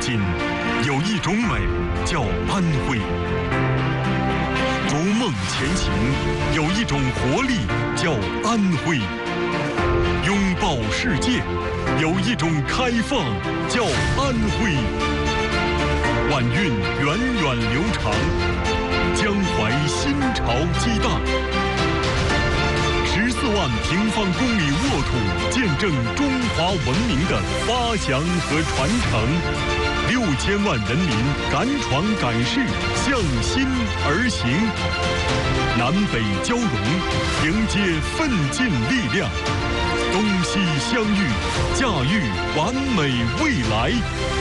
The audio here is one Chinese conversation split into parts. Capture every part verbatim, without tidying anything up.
心，有一种美叫安徽；逐梦前行，有一种活力叫安徽；拥抱世界，有一种开放叫安徽。晚运源远流长，江淮新潮激荡。十四万平方公里沃土，见证中华文明的发祥和传承。六千万人民敢闯敢试，向心而行。南北交融，迎接奋进力量。东西相遇，驾驭完美未来。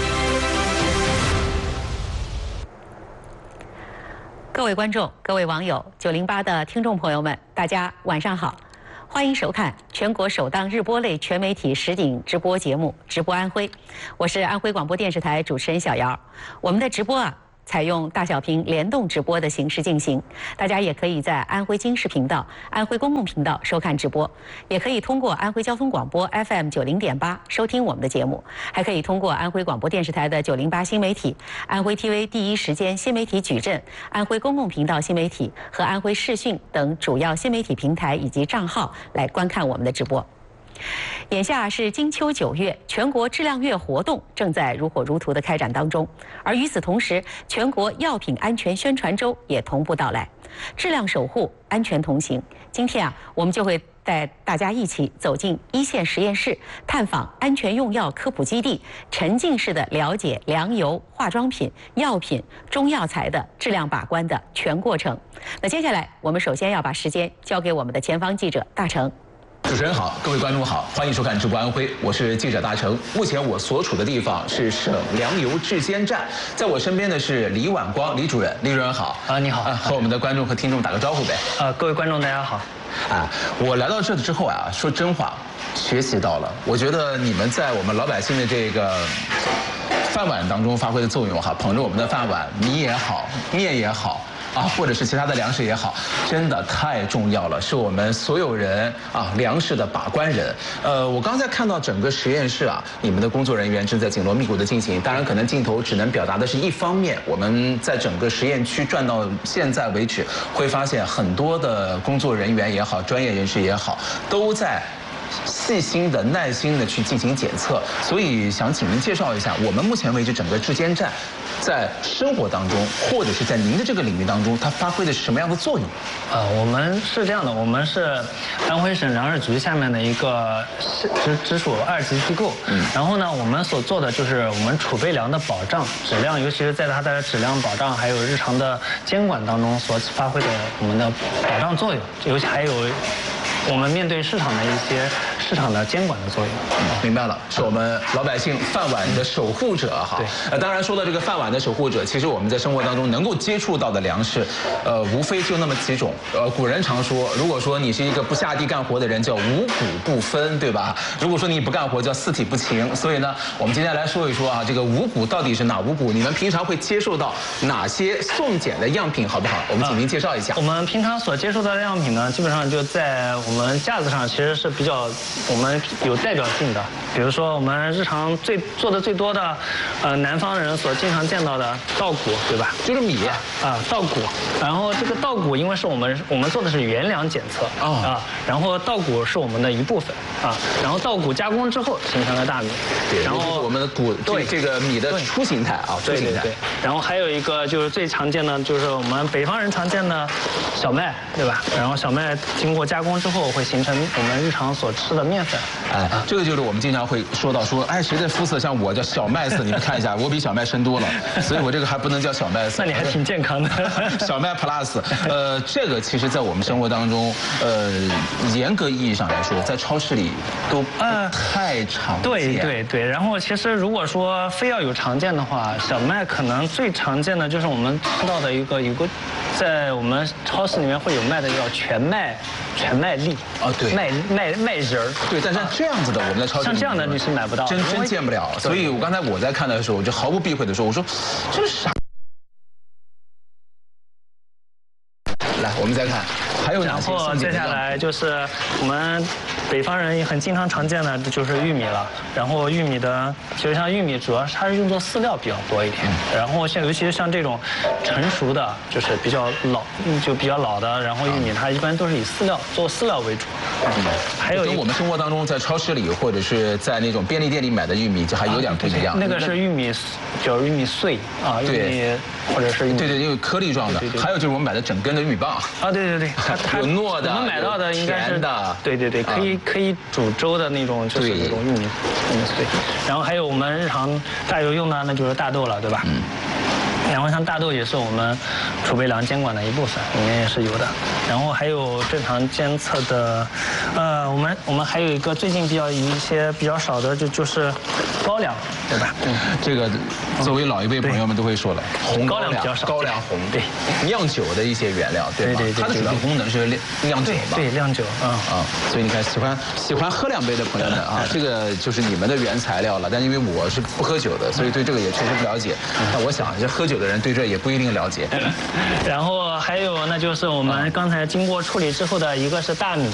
各位观众、各位网友、九零八的听众朋友们，大家晚上好，欢迎收看全国首档日播类全媒体实景直播节目《直播安徽》，我是安徽广播电视台主持人小姚。我们的直播啊，采用大小屏联动直播的形式进行，大家也可以在安徽经视频道、安徽公共频道收看直播，也可以通过安徽交通广播 F M 九零点八收听我们的节目，还可以通过安徽广播电视台的九零八新媒体、安徽 T V 第一时间新媒体矩阵、安徽公共频道新媒体和安徽视讯等主要新媒体平台以及账号来观看我们的直播。眼下是金秋九月，全国质量月活动正在如火如荼的开展当中，而与此同时，全国药品安全宣传周也同步到来，质量守护，安全同行。今天啊，我们就会带大家一起走进一线实验室，探访安全用药科普基地，沉浸式的了解粮油、化妆品、药品、中药材的质量把关的全过程。那接下来，我们首先要把时间交给我们的前方记者大成。 主持人好，各位观众好，欢迎收看直播安徽，我是记者大成。目前我所处的地方是省粮油质监站，在我身边的是李婉光李主任，李主任好。 啊，你好。 啊，和我们的观众和听众打个招呼呗。 啊，各位观众大家好。 啊，我来到这之后啊，说真话，学习到了。我觉得你们在我们老百姓的这个饭碗当中发挥的作用哈，捧着我们的饭碗，米也好，面也好。啊，或者是其他的粮食也好，真的太重要了，是我们所有人啊粮食的把关人。呃，我刚才看到整个实验室啊，你们的工作人员正在紧锣密鼓的进行。当然，可能镜头只能表达的是一方面。我们在整个实验区转到现在为止，会发现很多的工作人员也好，专业人士也好，都在细心的、耐心的去进行检测。所以想请您介绍一下，我们目前为止整个质监站在生活当中，或者是在您的这个领域当中，它发挥的是什么样的作用？ 呃，我们是这样的，我们是安徽省粮食局下面的一个直直属二级机构。嗯。然后呢，我们所做的就是我们储备粮的保障、质量，尤其是在它的质量保障还有日常的监管当中所发挥的我们的保障作用，尤其还有我们面对市场的一些市场的监管的作用。 嗯，明白了，是我们老百姓饭碗的守护者哈。对。呃，当然说到这个饭碗的守护者，其实我们在生活当中能够接触到的粮食，呃，无非就那么几种。呃，古人常说，如果说你是一个不下地干活的人，叫五谷不分，对吧？如果说你不干活，叫四体不勤。所以呢，我们今天来说一说啊，这个五谷到底是哪五谷？你们平常会接受到哪些送检的样品，好不好？我们请您介绍一下。 我们平常所接触到的样品呢，基本上就在我们架子上，其实是比较我们有代表性的。比如说我们日常最做的最多的，呃，南方人所经常见到的稻谷，对吧？ 就是米啊，稻谷。然后这个稻谷，因为是我们我们做的是原粮检测啊，然后稻谷是我们的一部分啊，然后稻谷加工之后形成了大米。 对，然后我们的谷对这个米的初形态啊，初形态。 对。然后还有一个就是最常见的，就是我们北方人常见的小麦，对吧？然后小麦经过加工之后会形成我们日常所吃的面粉。 哎，这个就是我们经常会说到说，哎，谁的肤色像我叫小麦色？你们看一下，我比小麦深多了，所以我这个还不能叫小麦色。 那你还挺健康的。 小麦 plus， 呃，这个其实在我们生活当中，呃，严格意义上来说，在超市里都不太常见。 对对对，然后其实如果说非要有常见的话，小麦可能最常见的就是我们吃到的一个有个，在我们超市里面会有卖的叫全麦。全麦粒啊，对， 麦麦麦仁儿， 对，但是这样子的我们在超市像这样的你是买不到， 真真见不了。所以我刚才我在看的时候，我就毫不避讳的说，我说这是啥？来，我们再看，还有有哪些？ 然后接下来就是我们北方人也很经常常见的就是玉米了。然后玉米的，其实像玉米主要是它是用作饲料比较多一点。然后像尤其是像这种成熟的，就是比较老就比较老的，然后玉米它一般都是以饲料做饲料为主。还有跟我们生活当中在超市里或者是在那种便利店里买的玉米就还有点不一样。 那个是玉米，叫玉米碎啊，玉米或者是对对，因为颗粒状的。还有就是我们买的整根的玉米棒啊，对对对，它有糯的， 我们买到的应该是的， 对对对，可以可以煮粥的那种，就是那种玉米玉米碎。然后还有我们日常大油用的那就是大豆了，对吧？嗯。然后像大豆也是我们储备粮监管的一部分，里面也是有的。然后还有正常监测的，呃，我们我们还有一个最近比较一些比较少的就就是高粱，对吧？ 嗯，这个作为老一辈朋友们都会说了，红高粱比较少， 高粱红， 对， 酿酒的一些原料，对吧？ 对对， 它的主要功能是酿酿酒嘛， 对，酿酒啊啊，所以你看喜欢喜欢喝两杯的朋友们啊，这个就是你们的原材料了。但因为我是不喝酒的，所以对这个也确实不了解。那我想这喝酒的人对这也不一定了解。 然后还有那就是我们刚才经过处理之后的一个是大米，